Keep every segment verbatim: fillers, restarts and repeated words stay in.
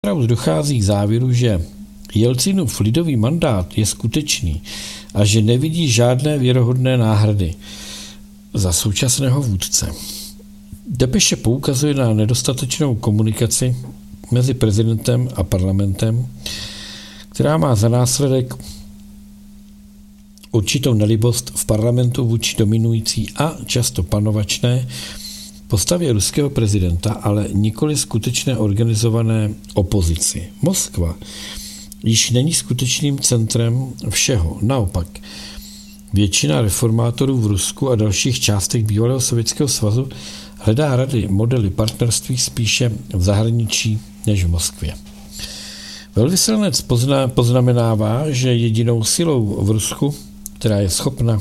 Strauss dochází k závěru, že Jelcinův lidový mandát je skutečný a že nevidí žádné věrohodné náhrady za současného vůdce. Depeše poukazuje na nedostatečnou komunikaci mezi prezidentem a parlamentem, která má za následek určitou nelibost v parlamentu vůči dominující a často panovačné postavě ruského prezidenta, ale nikoli skutečné organizované opozici. Moskva již není skutečným centrem všeho. Naopak, většina reformátorů v Rusku a dalších částech bývalého Sovětského svazu hledá rady, modely partnerství spíše v zahraničí než v Moskvě. Velvyslanec pozna, poznamenává, že jedinou silou v Rusku, která je schopna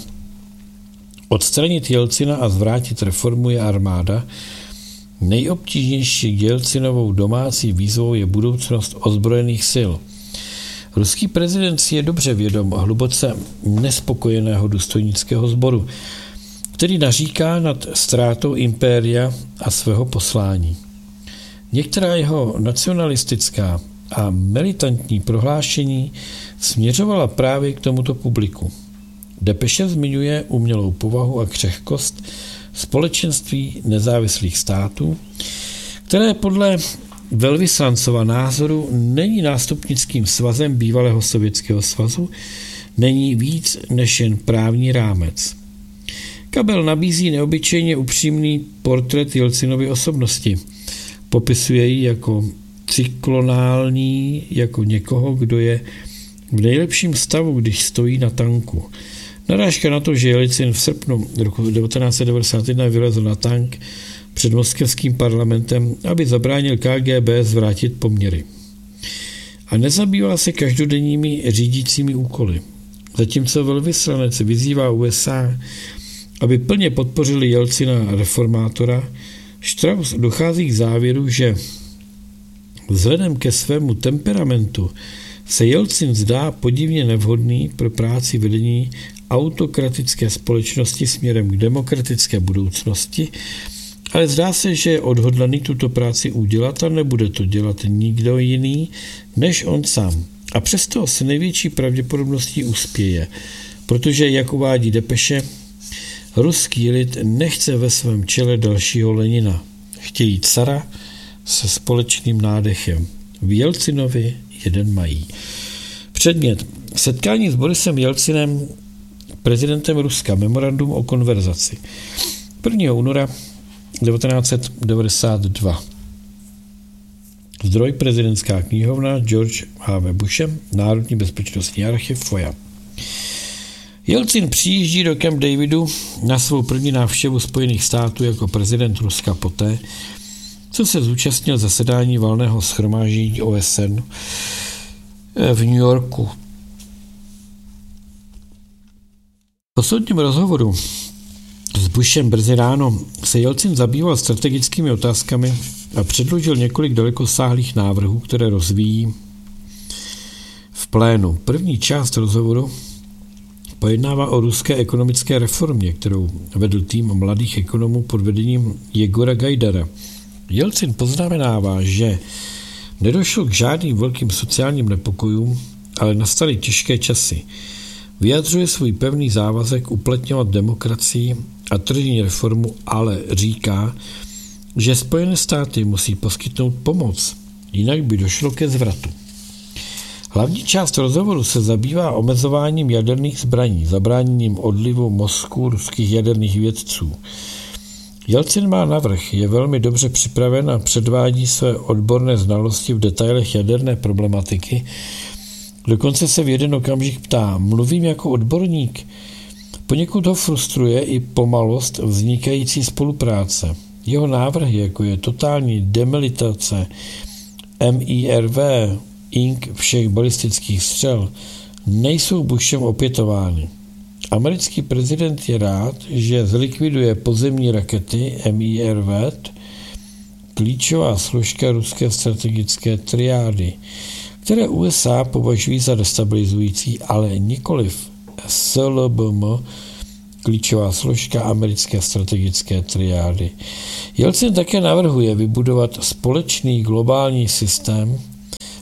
odstranit Jelcina a zvrátit reformu, je armáda. Nejobtížnější Jelcinovou domácí výzvou je budoucnost ozbrojených sil. Ruský prezident si je dobře vědom hluboce nespokojeného důstojnického sboru, který naříká nad ztrátou impéria a svého poslání. Některá jeho nacionalistická a militantní prohlášení směřovala právě k tomuto publiku. Depeše zmiňuje umělou povahu a křehkost společenství nezávislých států, které podle velvyslancova názoru není nástupnickým svazem bývalého Sovětského svazu, není víc než jen právní rámec. Kabel nabízí neobyčejně upřímný portrét Jelcinovy osobnosti. Popisuje ji jako cyklonální, jako někoho, kdo je v nejlepším stavu, když stojí na tanku. Narážka na to, že Jelcin v srpnu roku devatenáct set devadesát jedna vylezl na tank před moskevským parlamentem, aby zabránil K G B zvrátit poměry. A nezabýval se každodenními řídícími úkoly. Zatímco velvyslanec vyzývá U S A, aby plně podpořili Jelcina reformátora, Strauss dochází k závěru, že vzhledem ke svému temperamentu se Jelcin zdá podivně nevhodný pro práci vedení autokratické společnosti směrem k demokratické budoucnosti, ale zdá se, že je odhodlaný tuto práci udělat a nebude to dělat nikdo jiný než on sám. A přesto se největší pravděpodobností uspěje, protože, jak uvádí Depeše, ruský lid nechce ve svém čele dalšího Lenina. Chtějí cara se společným nádechem. V Jelcinovi jeden mají. Předmět. Setkání s Borisem Jelcinem, prezidentem Ruska, memorandum o konverzaci. prvního února devatenáct set devadesát dva. Zdroj prezidentská knihovna George H W Bushem, Národní bezpečnostní archiv F O I A. Jelcin přijíždí do Camp Davidu na svou první návštěvu Spojených států jako prezident Ruska poté, co se zúčastnil zasedání valného shromáždění O S N v New Yorku. V posledním rozhovoru s Bushem brzy ráno se Jelcin zabýval strategickými otázkami a předložil několik dalekosáhlých návrhů, které rozvíjí v plénu. První část rozhovoru pojednává o ruské ekonomické reformě, kterou vedl tým mladých ekonomů pod vedením Jegora Gajdara. Jelcin poznamenává, že nedošlo k žádným velkým sociálním nepokojům, ale nastaly těžké časy. Vyjadřuje svůj pevný závazek uplatňovat demokracii a tržní reformu, ale říká, že Spojené státy musí poskytnout pomoc, jinak by došlo ke zvratu. Hlavní část rozhovoru se zabývá omezováním jaderných zbraní, zabráněním odlivu mozku ruských jaderných vědců. Jelcin má navrch, je velmi dobře připraven a předvádí své odborné znalosti v detailech jaderné problematiky. Dokonce se v jeden okamžik ptá, mluvím jako odborník. Poněkud ho frustruje i pomalost vznikající spolupráce. Jeho návrhy, jako je totální demilitace M I R V, ink všech balistických střel, nejsou Bushem opětovány. Americký prezident je rád, že zlikviduje pozemní rakety M I R V, klíčová složka ruské strategické triády, které U S A považují za destabilizující, ale nikoliv S L B M, klíčová složka americké strategické triády. Jelcin také navrhuje vybudovat společný globální systém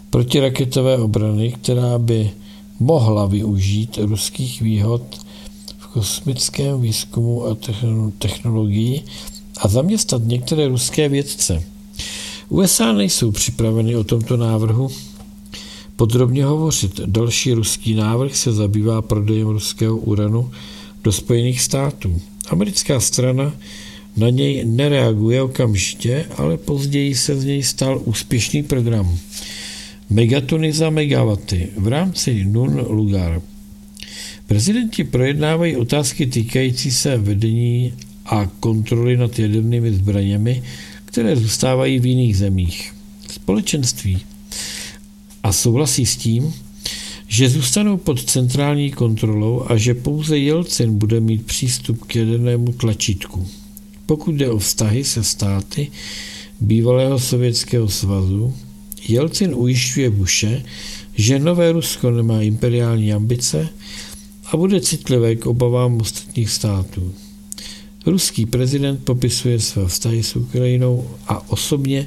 protiraketové obrany, která by mohla využít ruských výhod v kosmickém výzkumu a technologii a zaměstnat některé ruské vědce. U S A nejsou připraveny o tomto návrhu podrobně hovořit. Další ruský návrh se zabývá prodejem ruského uranu do Spojených států. Americká strana na něj nereaguje okamžitě, ale později se z něj stal úspěšný program megatony za megawaty v rámci Nun Lugar. Prezidenti projednávají otázky týkající se vedení a kontroly nad jadernými zbraněmi, které zůstávají v jiných zemích společenství a souhlasí s tím, že zůstanou pod centrální kontrolou a že pouze Jelcin bude mít přístup k jadernému tlačítku. Pokud jde o vztahy se státy bývalého Sovětského svazu, Jelcin ujišťuje Bushe, že nové Rusko nemá imperiální ambice a bude citlivé k obavám ostatních států. Ruský prezident popisuje své vztahy s Ukrajinou a osobně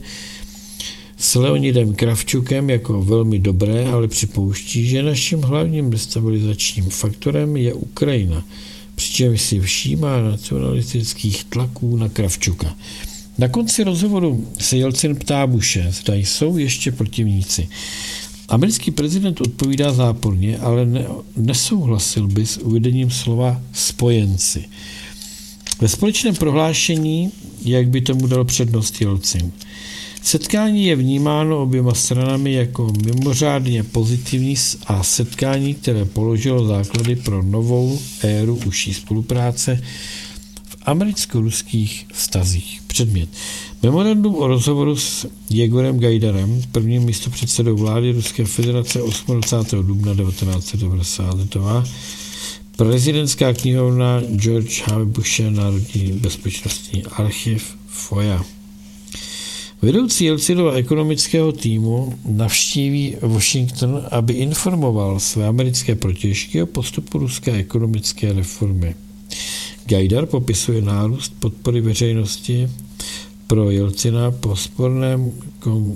s Leonidem Kravčukem jako velmi dobré, ale připouští, že naším hlavním destabilizačním faktorem je Ukrajina, přičemž si všímá nacionalistických tlaků na Kravčuka. Na konci rozhovoru se Jelcin ptá Bushe, zda jsou ještě protivníci. Americký prezident odpovídá záporně, ale ne, nesouhlasil by s uvedením slova spojenci. Ve společném prohlášení, jak by tomu dal přednost Jelcin. Setkání je vnímáno oběma stranami jako mimořádně pozitivní a setkání, které položilo základy pro novou éru užší spolupráce v americko-ruských vztazích. Předmět. Memorandum o rozhovoru s Jegorem Gajdarem, prvním místopředsedou vlády Ruské federace dvacátého osmého dubna devatenáct set devadesát dva, prezidentská knihovna George H. Bushe, Národní bezpečnostní archiv F O I A. Vedoucí Jelcinova ekonomického týmu navštíví Washington, aby informoval své americké protějšky o postupu ruské ekonomické reformy. Gajdar popisuje nárůst podpory veřejnosti pro Jelcina po sporném, kon,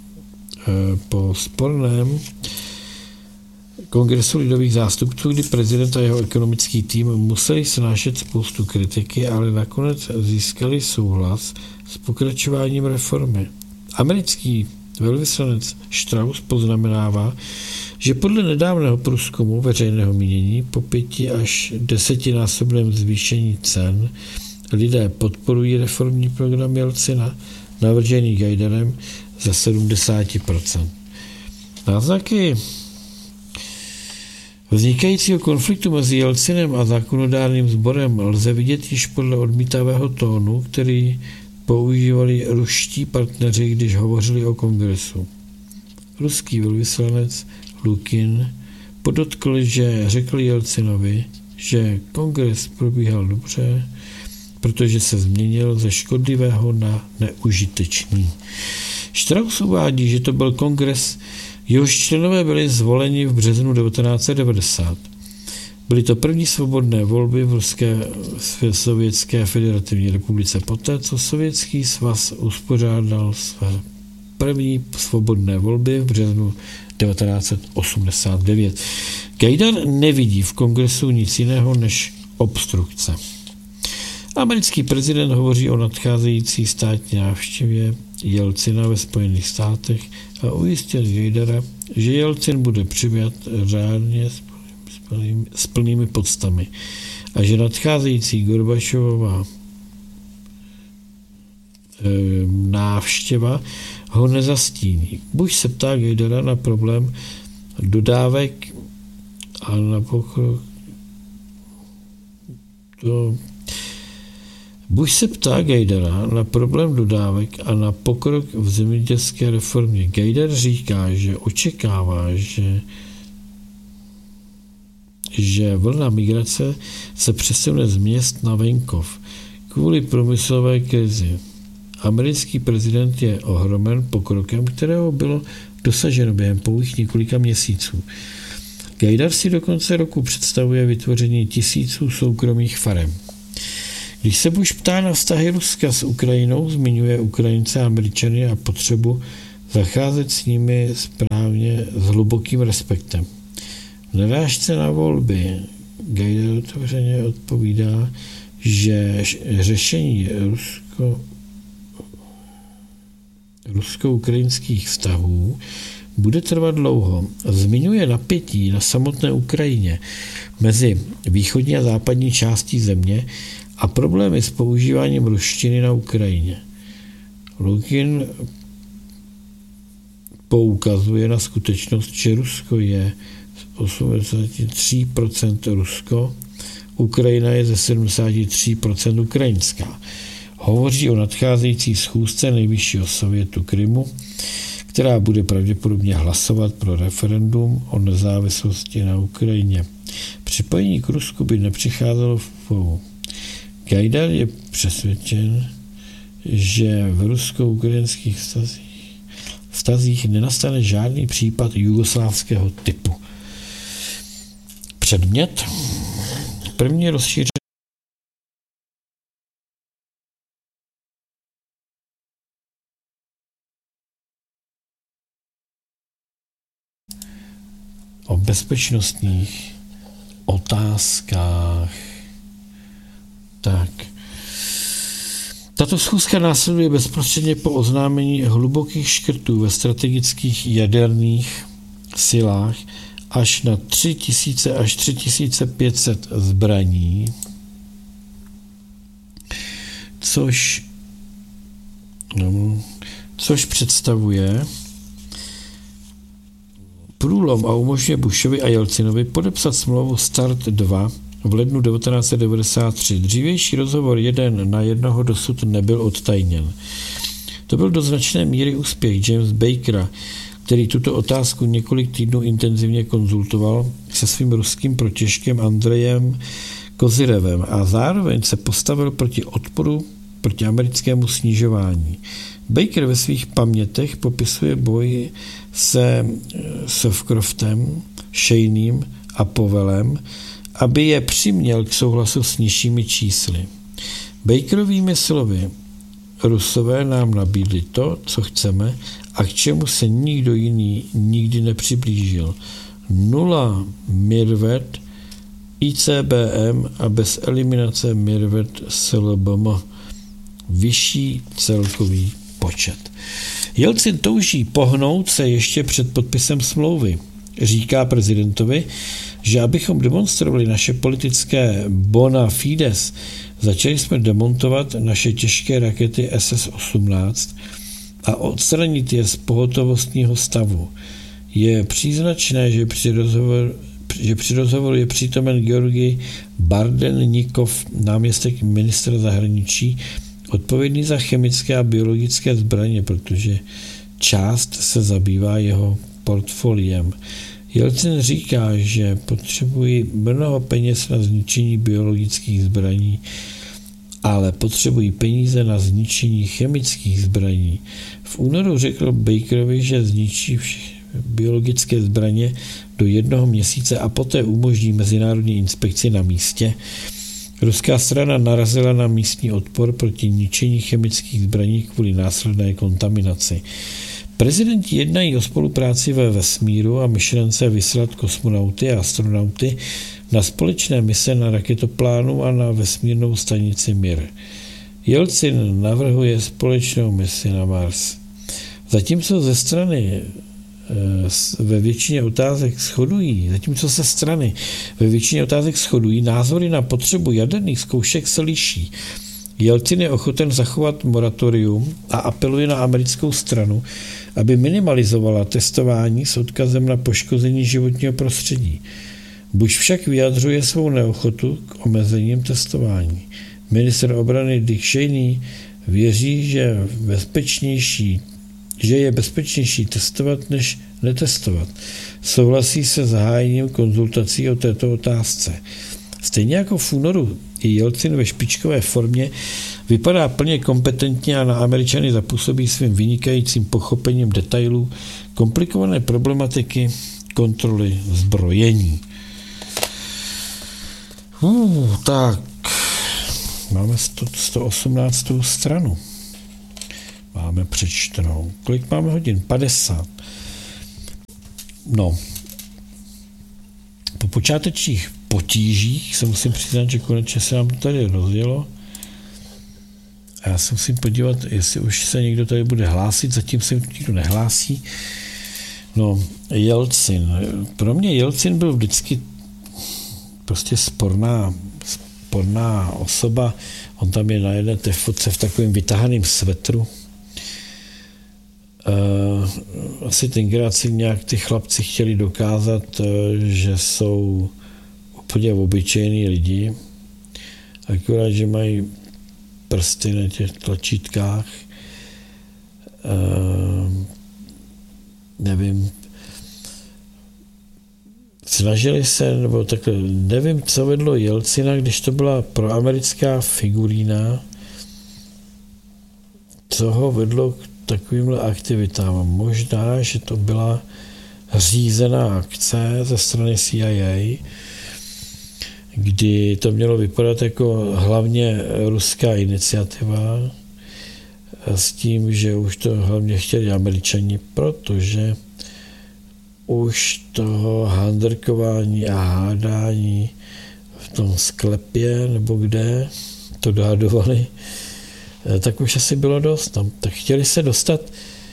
po sporném kongresu lidových zástupců, kdy prezident a jeho ekonomický tým museli snášet spoustu kritiky, ale nakonec získali souhlas s pokračováním reformy. Americký velvyslanec Strauss poznamenává, že podle nedávného průzkumu veřejného mínění po pěti až desetinásobném zvýšení cen lidé podporují reformní program Jelcina, navržený Gajdarem, za sedmdesát procent. Náznaky vznikajícího konfliktu mezi Jelcinem a zákonodárným sborem lze vidět již podle odmítavého tónu, který používali ruští partneři, když hovořili o kongresu. Ruský velvyslanec Lukin podotkl, že řekl Jelcinovi, že kongres probíhal dobře, protože se změnil ze škodlivého na neužitečný. Strauss uvádí, že to byl kongres, jehož členové byli zvoleni v březnu devatenáct set devadesát. Byly to první svobodné volby v Ruské sovětské federativní republice poté, co Sovětský svaz uspořádal své první svobodné volby v březnu devatenáct set osmdesát devět. Gajdar nevidí v kongresu nic jiného než obstrukce. Americký prezident hovoří o nadcházející státní návštěvě Jelcina ve Spojených státech a ujistil Gajdara, že Jelcin bude přijat řádně s, plnými, s plnými podstami a že nadcházející Gorbačovova e, návštěva ho nezastíní. Bush se ptá Gajdara na problém dodávek a na pokrok to Bush se ptá Gajdara na problém dodávek a na pokrok v zemědělské reformě. Gajdar říká, že očekává, že, že vlna migrace se přesune z měst na venkov kvůli průmyslové krizi. Americký prezident je ohromen pokrokem, kterého bylo dosaženo během pouhých několika měsíců. Gajdar si do konce roku představuje vytvoření tisíců soukromých farem. Když se Bush ptá na vztahy Ruska s Ukrajinou, zmiňuje Ukrajince a Američany a potřebu zacházet s nimi správně s hlubokým respektem. V narážce na volby Gajdar otevřeně odpovídá, že řešení rusko, rusko-ukrajinských vztahů bude trvat dlouho. Zmiňuje napětí na samotné Ukrajině mezi východní a západní částí země a problémy s používáním ruštiny na Ukrajině. Lukin poukazuje na skutečnost, že Rusko je z osmdesát tři procent Rusko, Ukrajina je ze sedmdesát tři procent ukrajinská. Hovoří o nadcházející schůzce nejvyššího sovětu Krymu, která bude pravděpodobně hlasovat pro referendum o nezávislosti na Ukrajině. Připojení k Rusku by nepřicházelo v úvahu. Gajdar je přesvědčen, že v rusko-ukrajinských vztazích, vztazích nenastane žádný případ jugoslávského typu. Předmět. První rozšíření o bezpečnostních otázkách. Tak. Tato schůzka následuje bezprostředně po oznámení hlubokých škrtů ve strategických jaderných silách až na tři tisíce až tři tisíce pět set zbraní, což, no, což představuje průlom a umožňuje Bushovi a Jelcinovi podepsat smlouvu START dva v lednu devatenáct set devadesát tři. Dřívější rozhovor jeden na jednoho dosud nebyl odtajněn. To byl do značné míry úspěch James Bakera, který tuto otázku několik týdnů intenzivně konzultoval se svým ruským protěžkem Andrejem Kozyrevem a zároveň se postavil proti odporu proti americkému snižování. Baker ve svých pamětech popisuje boj se Sovcroftem, Shaneym a Powellem, aby je přiměl k souhlasu s nižšími čísly. Bakerovými slovy, Rusové nám nabídli to, co chceme a k čemu se nikdo jiný nikdy nepřiblížil. Nula Mirvet, I C B M a bez eliminace Mirvet S L B M. Vyšší celkový počet. Jelcin touží pohnout se ještě před podpisem smlouvy. Říká prezidentovi, že abychom demonstrovali naše politické bona fides, začali jsme demontovat naše těžké rakety S S osmnáct a odstranit je z pohotovostního stavu. Je příznačné, že při rozhovoru, že při rozhovoru je přítomen Georgij Bardennikov, náměstek ministra zahraničí, odpovědný za chemické a biologické zbraně, protože část se zabývá jeho portfoliem. Jelcin říká, že potřebují mnoho peněz na zničení biologických zbraní, ale potřebují peníze na zničení chemických zbraní. V únoru řekl Bakerovi, že zničí biologické zbraně do jednoho měsíce a poté umožní mezinárodní inspekci na místě. Ruská strana narazila na místní odpor proti ničení chemických zbraní kvůli následné kontaminaci. Prezidenti jednají o spolupráci ve vesmíru a myšlence vyslat kosmonauty a astronauty na společné mise na raketoplánu a na vesmírnou stanici Mir. Jelcin navrhuje společnou misi na Mars. Zatímco ze strany ve většině otázek shodují, zatímco se strany ve většině otázek shodují, názory na potřebu jaderných zkoušek se liší. Jelcin je ochoten zachovat moratorium a apeluje na americkou stranu, aby minimalizovala testování s odkazem na poškození životního prostředí. Bush však vyjadřuje svou neochotu k omezením testování. Ministr obrany Dick Cheney věří, že bezpečnější že je bezpečnější testovat, než netestovat. Souhlasí se zahájením konzultací o této otázce. Stejně jako v únoru i Jelcin ve špičkové formě vypadá plně kompetentně a na Američany zapůsobí svým vynikajícím pochopením detailů komplikované problematiky kontroly zbrojení. Uh, tak, máme sto osmnáctou stranu. máme přečtenou. Kolik máme hodin? padesát. No, po počátečních potížích se musím přiznat, že konečně se nám to tady rozjelo. A já se musím podívat, jestli už se někdo tady bude hlásit, zatím se nikdo nehlásí. No, Jelcin. Pro mě Jelcin byl vždycky prostě sporná, sporná osoba. On tam je na jedné té fotce v takovém vytahaném svetru. Asi tenkrát si nějak ty chlapci chtěli dokázat, že jsou úplně obyčejní lidi, akorát, že mají prsty na těch tlačítkách. Nevím, snažili se, nebo takhle, nevím, co vedlo Jelcina, když to byla proamerická figurína, co ho vedlo k takovýmhle aktivitám. Možná, že to byla řízená akce ze strany C I A, kdy to mělo vypadat jako hlavně ruská iniciativa s tím, že už to hlavně chtěli Američani, protože už toho handrkování a hádání v tom sklepě nebo kde to dohadovali, tak už asi bylo dost. Tam. Tak chtěli se dostat,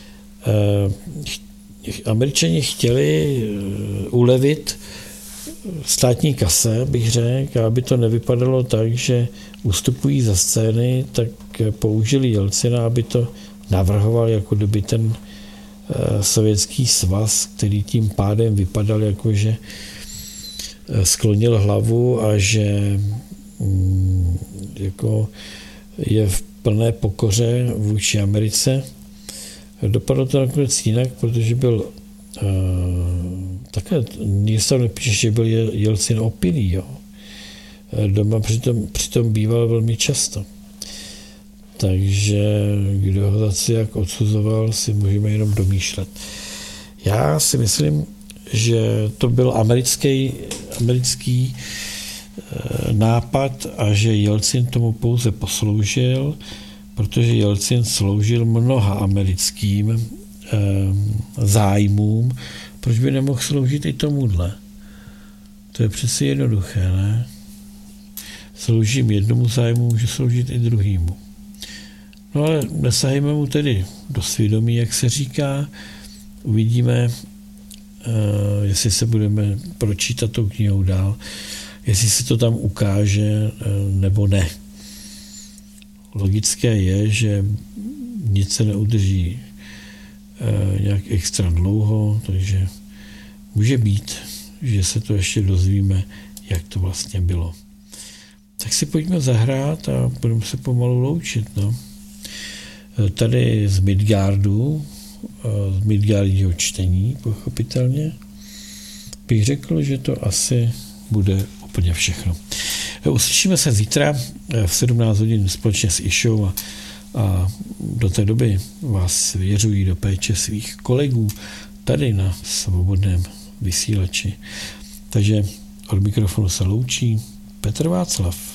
eh, Američani chtěli ulevit státní kase, bych řekl, aby to nevypadalo tak, že ustupují za scény, tak použili Jelcina, aby to navrhoval, jako kdyby ten eh, sovětský svaz, který tím pádem vypadal, jako že eh, sklonil hlavu a že mm, jako je v plné pokoře vůči Americe. Dopadlo to nakonec jinak, protože byl uh, také, nic tam nepíše, že byl Jelcin opilý. Jo. Doma přitom, přitom býval velmi často. Takže kdo ho zase jak odsuzoval, si můžeme jenom domýšlet. Já si myslím, že to byl americký, americký nápad a že Jelcin tomu pouze posloužil, protože Jelcin sloužil mnoha americkým eh, zájmům. Proč by nemohl sloužit i tomuhle? To je přeci jednoduché, ne? Sloužím jednomu zájmu, můžu sloužit i druhému. No ale nesahejme mu tedy do svědomí, jak se říká. Uvidíme, eh, jestli se budeme pročítat tou knihou dál, jestli se to tam ukáže nebo ne. Logické je, že nic se neudrží nějak extra dlouho, takže může být, že se to ještě dozvíme, jak to vlastně bylo. Tak si pojďme zahrát a budeme se pomalu loučit. No. Tady z Midgardu, z Midgardního čtení, pochopitelně, bych řekl, že to asi bude úplně všechno. Uslyšíme se zítra v sedmnáct hodin společně s Išou a, a do té doby vás věřují do péče svých kolegů tady na svobodném vysílači. Takže od mikrofonu se loučí Petr Václav.